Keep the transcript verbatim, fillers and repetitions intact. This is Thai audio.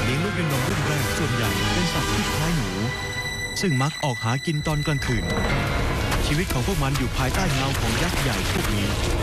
ลี้ยงลูกด้วยนมรุ่นแรกส่วนใหญ่เป็นสัตว์ที่คล้ายหนูซึ่งมักออกหากินตอนกลางคืนชีวิตของพวกมันอยู่ภายใต้เงาของยักษ์ใหญ่พวกนี้